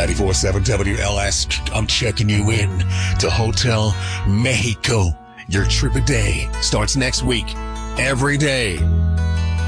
94.7 WLS, I'm checking you in to Hotel Mexico. Your trip a day starts next week. Every day,